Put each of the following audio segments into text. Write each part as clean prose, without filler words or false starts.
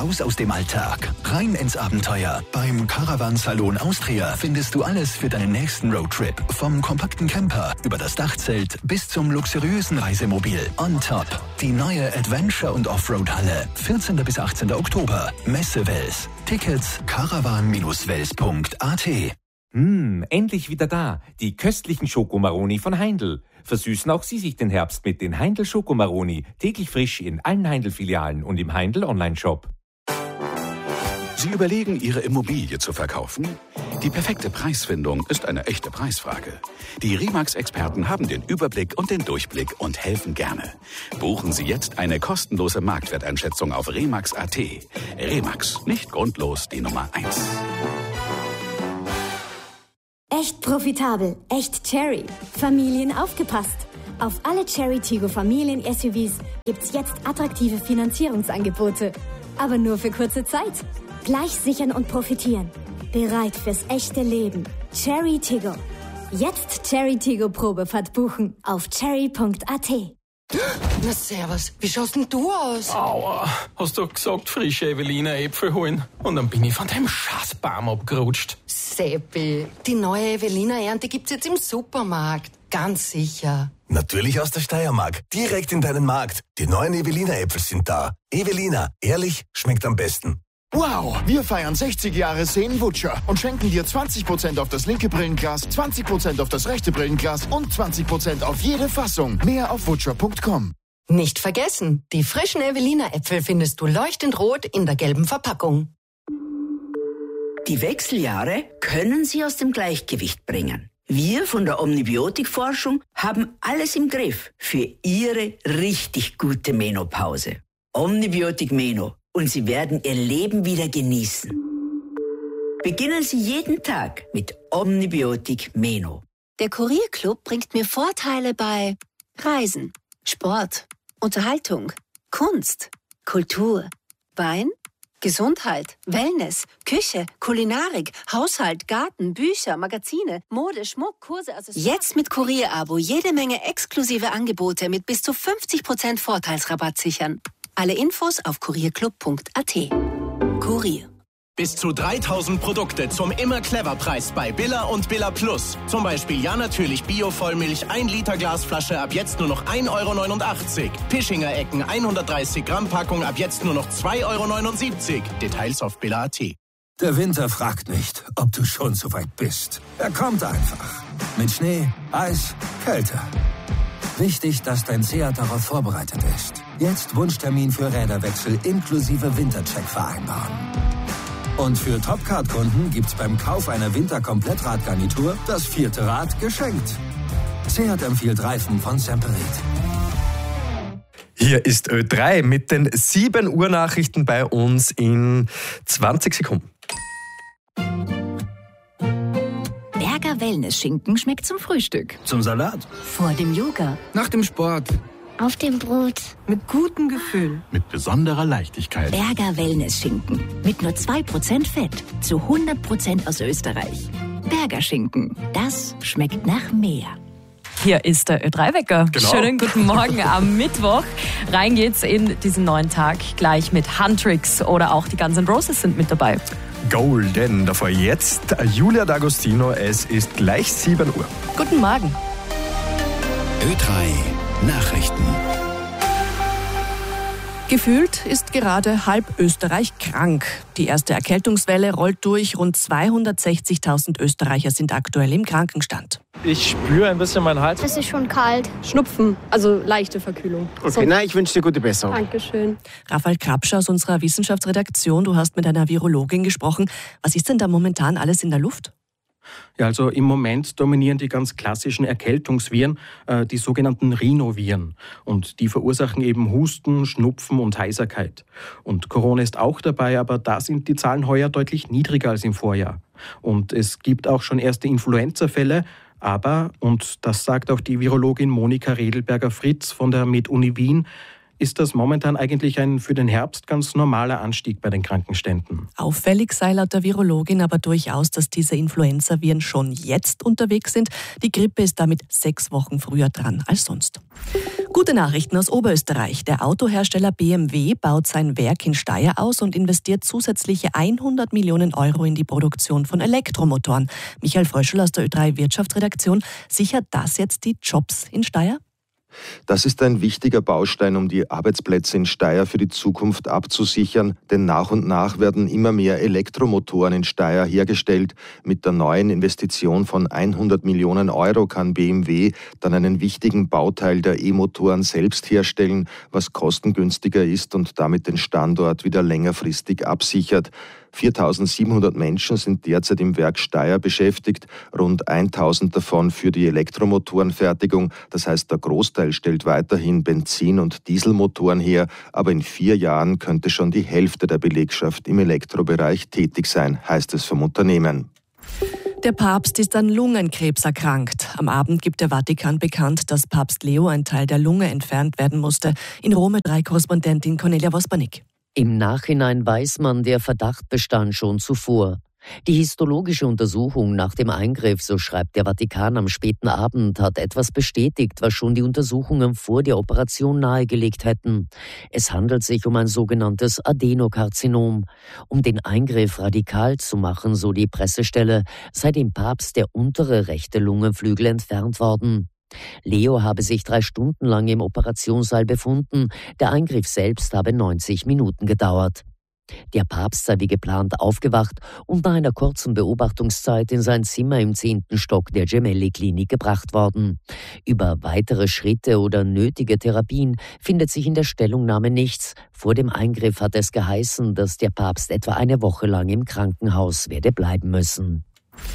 Raus aus dem Alltag, rein ins Abenteuer. Beim Caravan Salon Austria findest du alles für deinen nächsten Roadtrip. Vom kompakten Camper über das Dachzelt bis zum luxuriösen Reisemobil. On top die neue Adventure- und Offroad-Halle. 14. bis 18. Oktober. Messe Wels. Tickets caravan-wels.at. Endlich wieder da. Die köstlichen Schokomaroni von Heindl. Versüßen auch Sie sich den Herbst mit den Heindl Schokomaroni. Täglich frisch in allen Heindl-Filialen und im Heindl Online-Shop. Sie überlegen, Ihre Immobilie zu verkaufen? Die perfekte Preisfindung ist eine echte Preisfrage. Die Remax-Experten haben den Überblick und den Durchblick und helfen gerne. Buchen Sie jetzt eine kostenlose Marktwerteinschätzung auf remax.at. Remax, nicht grundlos die Nummer 1. Echt profitabel, echt Cherry. Familien aufgepasst. Auf alle Cherry Tiggo Familien-SUVs gibt's jetzt attraktive Finanzierungsangebote. Aber nur für kurze Zeit. Gleich sichern und profitieren. Bereit fürs echte Leben. Cherry Tiggo. Jetzt Cherry Tiggo Probefahrt buchen auf cherry.at. Na servus, wie schaust denn du aus? Aua, hast du gesagt, frische Evelina Äpfel holen? Und dann bin ich von dem Scheißbaum abgerutscht. Seppi, die neue Evelina-Ernte gibt's jetzt im Supermarkt. Ganz sicher. Natürlich aus der Steiermark. Direkt in deinen Markt. Die neuen Evelina-Äpfel sind da. Evelina, ehrlich, schmeckt am besten. Wow, wir feiern 60 Jahre Seen-Wutscher und schenken dir 20% auf das linke Brillenglas, 20% auf das rechte Brillenglas und 20% auf jede Fassung. Mehr auf wutscher.com. Nicht vergessen, die frischen Evelina-Äpfel findest du leuchtend rot in der gelben Verpackung. Die Wechseljahre können Sie aus dem Gleichgewicht bringen. Wir von der Omnibiotikforschung haben alles im Griff für Ihre richtig gute Menopause. Omnibiotik Meno. Und Sie werden Ihr Leben wieder genießen. Beginnen Sie jeden Tag mit Omnibiotik Meno. Der Kurierclub bringt mir Vorteile bei Reisen, Sport, Unterhaltung, Kunst, Kultur, Wein, Gesundheit, Wellness, Küche, Kulinarik, Haushalt, Garten, Bücher, Magazine, Mode, Schmuck, Kurse, Accessoires. Jetzt mit Kurierabo jede Menge exklusive Angebote mit bis zu 50% Vorteilsrabatt sichern. Alle Infos auf kurierclub.at. Kurier. Bis zu 3000 Produkte zum Immer-Clever-Preis bei Billa und Billa Plus. Zum Beispiel Ja natürlich Bio-Vollmilch 1 Liter Glasflasche ab jetzt nur noch 1,89 €. Pischinger Ecken 130 Gramm Packung ab jetzt nur noch 2,79 €. Details auf Billa.at. Der Winter fragt nicht, ob du schon so weit bist. Er kommt einfach. Mit Schnee, Eis, Kälte. Wichtig, dass dein Seat darauf vorbereitet ist. Jetzt Wunschtermin für Räderwechsel inklusive Wintercheck vereinbaren. Und für Topcard-Kunden gibt's beim Kauf einer Winter-Komplettradgarnitur das 4. Rad geschenkt. Seat empfiehlt Reifen von Semperit. Hier ist Ö3 mit den 7 Uhr Nachrichten bei uns in 20 Sekunden. Berger Wellness-Schinken schmeckt zum Frühstück. Zum Salat. Vor dem Yoga. Nach dem Sport. Auf dem Brot. Mit gutem Gefühl. Mit besonderer Leichtigkeit. Berger Wellness-Schinken. Mit nur 2% Fett. Zu 100% aus Österreich. Berger Schinken. Das schmeckt nach mehr. Hier ist der Ö3-Wecker. Genau. Schönen guten Morgen am Mittwoch. Rein geht's in diesen neuen Tag gleich mit Huntrix oder auch die Guns N' Roses sind mit dabei. Golden. Davor jetzt Julia D'Agostino. Es ist gleich 7 Uhr. Guten Morgen. Ö3 Nachrichten. Gefühlt ist gerade halb Österreich krank. Die erste Erkältungswelle rollt durch. Rund 260.000 Österreicher sind aktuell im Krankenstand. Ich spüre ein bisschen meinen Hals. Es ist schon kalt. Schnupfen, also leichte Verkühlung. Okay, na, ich wünsche dir gute Besserung. Dankeschön. Raphael Krapscher aus unserer Wissenschaftsredaktion, du hast mit einer Virologin gesprochen. Was ist denn da momentan alles in der Luft? Ja, also im Moment dominieren die ganz klassischen Erkältungsviren, die sogenannten Rhinoviren. Und die verursachen eben Husten, Schnupfen und Heiserkeit. Und Corona ist auch dabei, aber da sind die Zahlen heuer deutlich niedriger als im Vorjahr. Und es gibt auch schon erste Influenza-Fälle, aber, und das sagt auch die Virologin Monika Redelberger-Fritz von der MedUni Wien, ist das momentan eigentlich ein für den Herbst ganz normaler Anstieg bei den Krankenständen. Auffällig sei laut der Virologin aber durchaus, dass diese Influenza-Viren schon jetzt unterwegs sind. Die Grippe ist damit 6 Wochen früher dran als sonst. Gute Nachrichten aus Oberösterreich. Der Autohersteller BMW baut sein Werk in Steyr aus und investiert zusätzliche 100 Millionen Euro in die Produktion von Elektromotoren. Michael Fröschel aus der Ö3 Wirtschaftsredaktion. Sichert das jetzt die Jobs in Steyr? Das ist ein wichtiger Baustein, um die Arbeitsplätze in Steyr für die Zukunft abzusichern, denn nach und nach werden immer mehr Elektromotoren in Steyr hergestellt. Mit der neuen Investition von 100 Millionen Euro kann BMW dann einen wichtigen Bauteil der E-Motoren selbst herstellen, was kostengünstiger ist und damit den Standort wieder längerfristig absichert. 4.700 Menschen sind derzeit im Werk Steyr beschäftigt, rund 1.000 davon für die Elektromotorenfertigung. Das heißt, der Großteil stellt weiterhin Benzin- und Dieselmotoren her, aber in 4 Jahren könnte schon die Hälfte der Belegschaft im Elektrobereich tätig sein, heißt es vom Unternehmen. Der Papst ist an Lungenkrebs erkrankt. Am Abend gibt der Vatikan bekannt, dass Papst Leo ein Teil der Lunge entfernt werden musste. In Rom Ö3-Korrespondentin Cornelia Vospanik. Im Nachhinein weiß man, der Verdacht bestand schon zuvor. Die histologische Untersuchung nach dem Eingriff, so schreibt der Vatikan am späten Abend, hat etwas bestätigt, was schon die Untersuchungen vor der Operation nahegelegt hätten. Es handelt sich um ein sogenanntes Adenokarzinom. Um den Eingriff radikal zu machen, so die Pressestelle, sei dem Papst der untere rechte Lungenflügel entfernt worden. Leo habe sich 3 Stunden lang im Operationssaal befunden. Der Eingriff selbst habe 90 Minuten gedauert. Der Papst sei wie geplant aufgewacht und nach einer kurzen Beobachtungszeit in sein Zimmer im 10. Stock der Gemelli-Klinik gebracht worden. Über weitere Schritte oder nötige Therapien findet sich in der Stellungnahme nichts. Vor dem Eingriff hat es geheißen, dass der Papst etwa eine Woche lang im Krankenhaus werde bleiben müssen.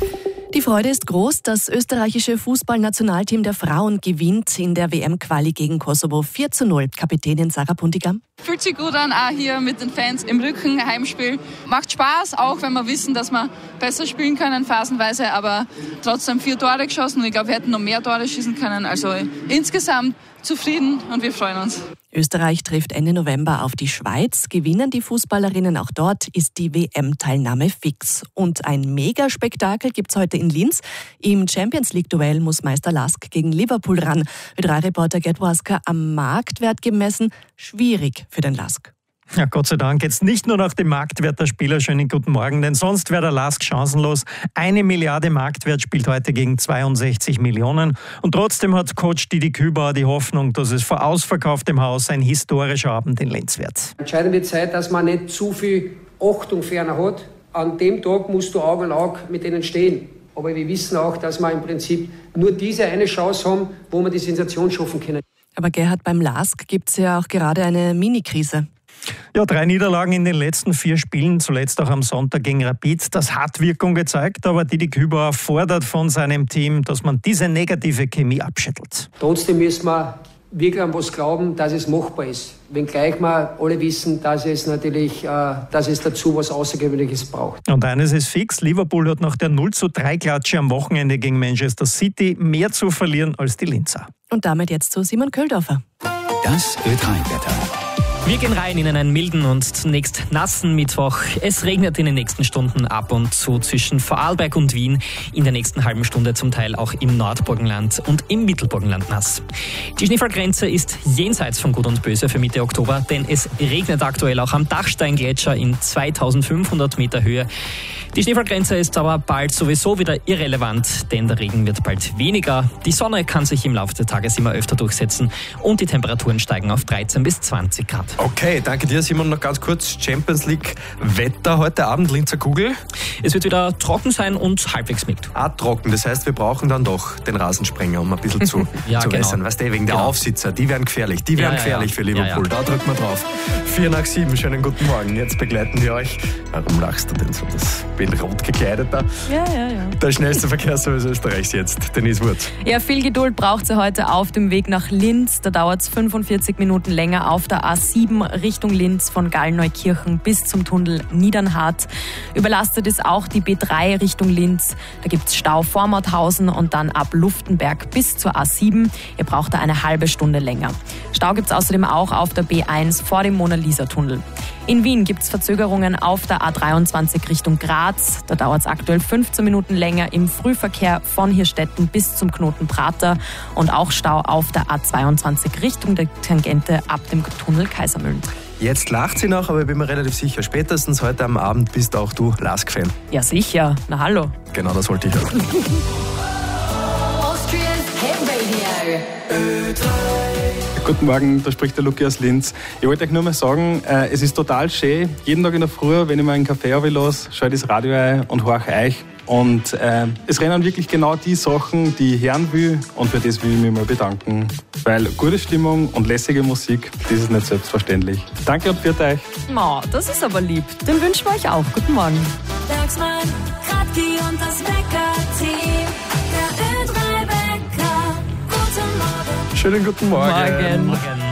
Die Freude ist groß. Das österreichische Fußballnationalteam der Frauen gewinnt in der WM-Quali gegen Kosovo 4:0. Kapitänin Sarah Puntigam. Fühlt sich gut an, auch hier mit den Fans im Rücken, Heimspiel. Macht Spaß, auch wenn wir wissen, dass wir besser spielen können phasenweise, aber trotzdem 4 Tore geschossen und ich glaube, wir hätten noch mehr Tore schießen können. Also insgesamt zufrieden und wir freuen uns. Österreich trifft Ende November auf die Schweiz. Gewinnen die Fußballerinnen auch dort, ist die WM-Teilnahme fix. Und ein Megaspektakel gibt's heute in Linz. Im Champions-League-Duell muss Meister Lask gegen Liverpool ran. Ö3-Reporter Gerd Wasker, am Marktwert gemessen schwierig für den Lask. Ja, Gott sei Dank jetzt nicht nur nach dem Marktwert der Spieler. Schönen guten Morgen, denn sonst wäre der Lask chancenlos. 1 Milliarde Marktwert, spielt heute gegen 62 Millionen. Und trotzdem hat Coach Didi Kübauer die Hoffnung, dass es vor ausverkauftem Haus ein historischer Abend in Linz wird. Entscheidende Zeit, dass man nicht zu viel Achtung für einen hat. An dem Tag musst du Auge in Auge mit denen stehen. Aber wir wissen auch, dass wir im Prinzip nur diese eine Chance haben, wo wir die Sensation schaffen können. Aber Gerhard, beim Lask gibt es ja auch gerade eine Mini-Krise. Ja, 3 Niederlagen in den letzten 4 Spielen, zuletzt auch am Sonntag gegen Rapid. Das hat Wirkung gezeigt, aber Didi Kübauer fordert von seinem Team, dass man diese negative Chemie abschüttelt. Trotzdem müssen wir wirklich an was glauben, dass es machbar ist. Wenngleich wir alle wissen, dass es natürlich, dass es dazu was Außergewöhnliches braucht. Und eines ist fix, Liverpool hat nach der 0:3-Klatsche am Wochenende gegen Manchester City mehr zu verlieren als die Linzer. Und damit jetzt zu Simon Köldorfer. Das Ö3-Wetter. Wir gehen rein in einen milden und zunächst nassen Mittwoch. Es regnet in den nächsten Stunden ab und zu zwischen Vorarlberg und Wien. In der nächsten halben Stunde zum Teil auch im Nordburgenland und im Mittelburgenland nass. Die Schneefallgrenze ist jenseits von Gut und Böse für Mitte Oktober, denn es regnet aktuell auch am Dachsteingletscher in 2500 Meter Höhe. Die Schneefallgrenze ist aber bald sowieso wieder irrelevant, denn der Regen wird bald weniger. Die Sonne kann sich im Laufe des Tages immer öfter durchsetzen und die Temperaturen steigen auf 13 bis 20 Grad. Okay, danke dir, Simon. Noch ganz kurz, Champions League Wetter heute Abend, Linzer Kugel. Es wird wieder trocken sein und halbwegs mild. Trocken, das heißt, wir brauchen dann doch den Rasensprenger, um ein bisschen zu wässern. Weißt du, wegen der Aufsitzer, die werden gefährlich. Die werden gefährlich für Liverpool. Da drücken wir drauf. 6:45, schönen guten Morgen. Jetzt begleiten wir euch. Warum lachst du denn so? Das bin rot gekleidet da. Ja. Der schnellste Verkehrsservice Österreichs jetzt. Denise Wurz. Ja, viel Geduld braucht sie heute auf dem Weg nach Linz. Da dauert es 45 Minuten länger auf der A7 Richtung Linz von Gallneukirchen bis zum Tunnel Niedernhart. Überlastet ist auch die B3 Richtung Linz. Da gibt es Stau vor Mauthausen und dann ab Luftenberg bis zur A7. Ihr braucht da eine halbe Stunde länger. Stau gibt es außerdem auch auf der B1 vor dem Mona-Lisa-Tunnel. In Wien gibt es Verzögerungen auf der A23 Richtung Graz. Da dauert es aktuell 15 Minuten länger im Frühverkehr von Hirstetten bis zum Knoten Prater. Und auch Stau auf der A22 Richtung der Tangente ab dem Tunnel Kaisermühlen. Jetzt lacht sie noch, aber ich bin mir relativ sicher, spätestens heute am Abend bist auch du LASK-Fan. Ja, sicher. Na hallo. Genau, das wollte ich auch. Guten Morgen, da spricht der Luki aus Linz. Ich wollte euch nur mal sagen, es ist total schön. Jeden Tag in der Früh, wenn ich mal einen Kaffee los, schaue ich das Radio ein und horche euch. Und es rennen wirklich genau die Sachen, die ich hören will. Und für das will ich mich mal bedanken. Weil gute Stimmung und lässige Musik, das ist nicht selbstverständlich. Danke und für euch. Oh, das ist aber lieb. Den wünschen wir euch auch. Guten Morgen. Bergsmann, Radki und das Wecker-Team. Der Ö3-Wecker. Guten Morgen. Schönen guten Morgen. Morgen.